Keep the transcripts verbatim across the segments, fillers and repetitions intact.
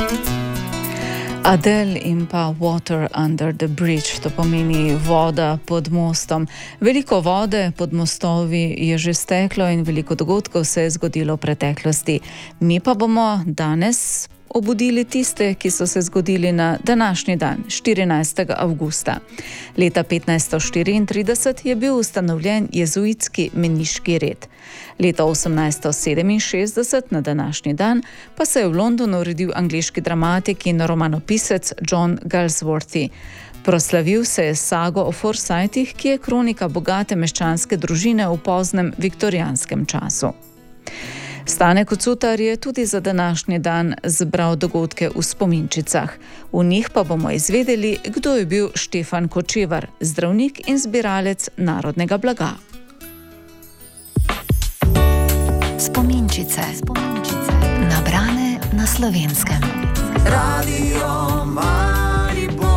Adele in pa Water Under the Bridge, to pomeni voda pod mostom. Veliko vode pod mostovi je že steklo in veliko dogodkov se je zgodilo v preteklosti. Mi pa bomo danes obudili tiste, ki so se zgodili na današnji dan, štirinajstega avgusta. Leta petnajststo štiriintrideset je bil ustanovljen jezuitski meniški red. Leta osemnajststo sedeminšestdeset na današnji dan pa se je v Londonu rodil angleški dramatik in romanopisec John Galsworthy. Proslavil se je s sago o Forsythih, ki je kronika bogate meščanske družine v poznem viktorijanskem času. Stane Kocutar je tudi za današnji dan zbral dogodke v spominčicah. V njih pa bomo izvedeli, kdo je bil Štefan Kočevar, zdravnik in zbiralec narodnega blaga. Spominčice, spominčice. Nabrane na Slovenskem. Radio Maribor.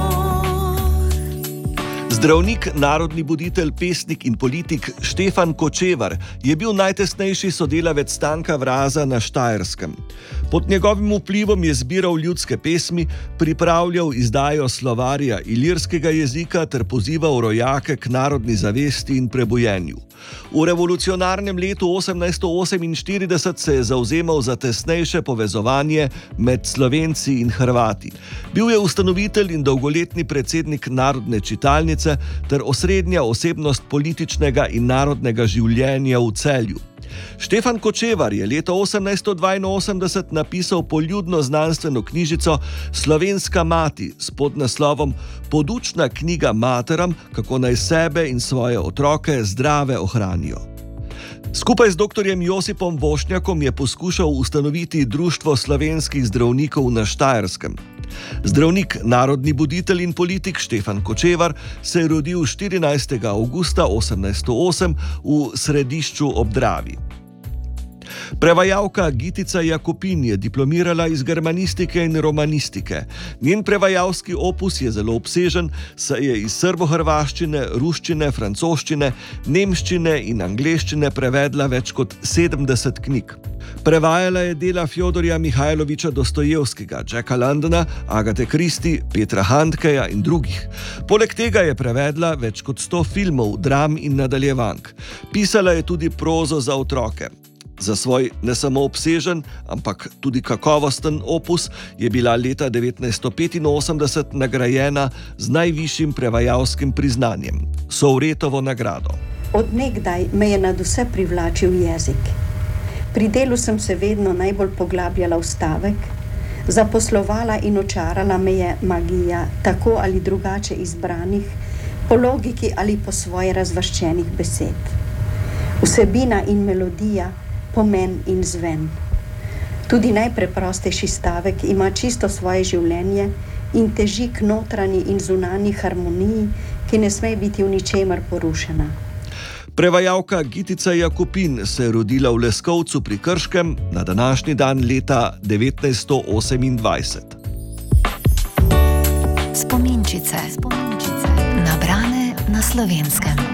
Zdravnik, narodni buditelj, pesnik in politik Štefan Kočevar je bil najtesnejši sodelavec Stanka Vraza na Štajerskem. Pod njegovim vplivom je zbiral ljudske pesmi, pripravljal izdajo slovarja ilirskega jezika ter pozival rojake k narodni zavesti in prebujenju. V revolucionarnem letu osemnajststo oseminštirideset se je zavzemal za tesnejše povezovanje med Slovenci in Hrvati. Bil je ustanovitelj in dolgoletni predsednik Narodne čitalnice ter osrednja osebnost političnega in narodnega življenja v Celju. Štefan Kočevar je leta osemnajststo dvainosemdeset napisal poljudno znanstveno knjižico Slovenska mati s podnaslovom Podučna knjiga materam, kako naj sebe in svoje otroke zdrave ohranijo. Skupaj z doktorjem Josipom Vošnjakom je poskušal ustanoviti Društvo slovenskih zdravnikov na Štajerskem. Zdravnik, narodni buditelj in politik Štefan Kočevar se je rodil štirinajstega avgusta osemnajststo osem v Središču ob Dravi. Prevajalka Gitica Jakopin je diplomirala iz germanistike in romanistike. Njen prevajalski opus je zelo obsežen, saj je iz srbohrvaščine, ruščine, francoščine, nemščine in angleščine prevedla več kot sedemdeset knjig. Prevajala je dela Fjodorja Mihajloviča Dostojevskega, Jacka Londona, Agate Christie, Petra Handkeja in drugih. Poleg tega je prevedla več kot sto filmov, dram in nadaljevank. Pisala je tudi prozo za otroke. Za svoj ne samo obsežen, ampak tudi kakovosten opus je bila leta devetnajststo petinosemdeset nagrajena z najvišjim prevajalskim priznanjem, Sovretovo nagrado. Od nekdaj me je nad vse privlačil jezik. Pri delu sem se vedno najbolj poglabljala v stavek, zaposlovala in očarala me je magija, tako ali drugače izbranih, po logiki ali po svoje razvrščenih besed. Vsebina in melodija, pomen in zven. Tudi najpreprostejši stavek ima čisto svoje življenje in teži k notranji in zunanji harmoniji, ki ne sme biti v ničemer porušena. Prevajalka Gitica Jakopin se je rodila v Leskovcu pri Krškem na današnji dan leta devetnajststo osemindvajset. Spominčice, spominčice. Nabrane na Slovenskem.